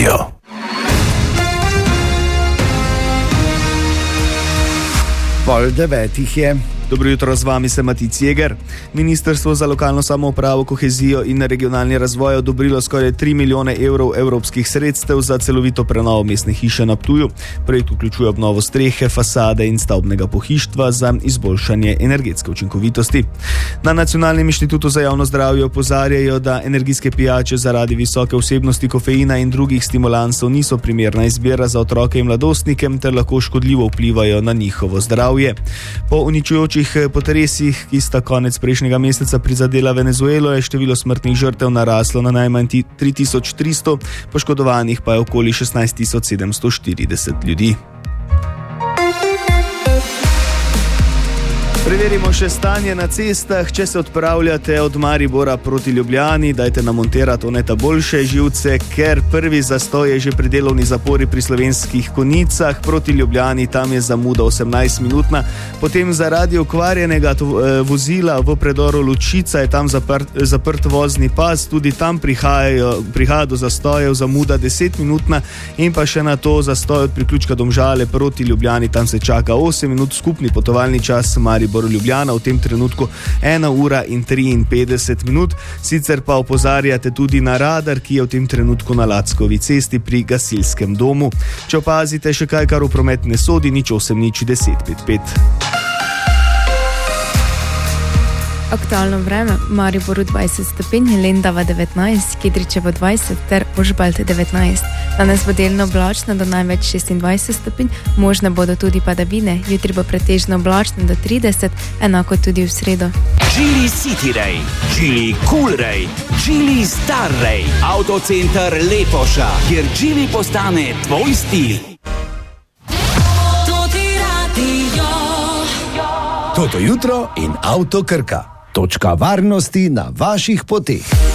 Radio. Pol 9 je. Dobro jutro, z vami sem Matic Jeger. Ministrstvo za lokalno samoupravo, kohezijo in regionalni razvoj je odobrilo skoraj 3 milijone evrov evropskih sredstev za celovito prenovo mestne hiše na Ptuju. Projekt vključuje obnovo strehe, fasade in stavbnega pohištva za izboljšanje energetske učinkovitosti. Na Nacionalnem inštitutu za javno zdravje opozarjajo, da energijske pijače zaradi visoke vsebnosti kofeina in drugih stimulansov niso primerna izbira za otroke in mladostnike ter lahko škodljivo vplivajo na njihovo zdravje. Po uničujočih potresih, ki sta konec prejšnjega meseca prizadela Venezuelo, je število smrtnih žrtev naraslo na najmanj 3300, poškodovanih pa je okoli 16740 ljudi. Preverimo še stanje na cestah. Če se odpravljate od Maribora proti Ljubljani, dajte namontirati oneta boljše živce, ker prvi zastoj je že pri delovni zapori pri Slovenskih Konjicah. Proti Ljubljani tam je zamuda 18-minutna. Potem zaradi okvarjenega vozila v predoru Lučica je tam zaprt vozni pas. Tudi tam prihaja do zastojev, zamuda 10-minutna. In pa še na to zastoj od priključka Domžale proti Ljubljani, tam se čaka 8 minut. Skupni potovalni čas Maribor Ljubljana v tem trenutku 1 ura in 53 minut. Sicer pa opozarjate tudi na radar, ki je v tem trenutku na Lackovi cesti pri gasilskem domu. Če opazite še kaj, kar v promet ne sodi, 08 10 55. Aktualno vreme: Mariboru 20 stopinj, Lendava 19, Kidričevo 20 ter Ožbalt 19. Danes bo delno oblačno do največ 26 stopinj, možne bodo tudi padavine, jutri bo pretežno oblačno do 30, enako tudi v sredo. Geely City Ray, Geely Cool Ray, Geely Star Ray, Autocenter Lepoša, kjer Geely postane tvoj stil. Toto jutro in Avto Krka. Točka varnosti na vaših poteh.